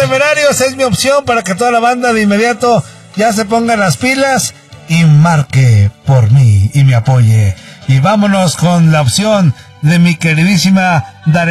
Temerarios es mi opción para que toda la banda de inmediato ya se ponga las pilas y marque por mí y me apoye. Y vámonos con la opción de mi queridísima Daré.